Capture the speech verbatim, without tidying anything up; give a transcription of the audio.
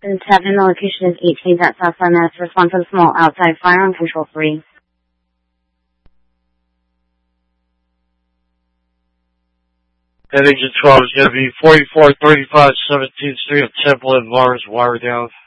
And tap in the location is eighteenth at Southside Mass. Respond to the small outside fire on control three. Heading to twelve is going to be forty-four thirty-five seventeenth Street of Temple and Mars, wire down.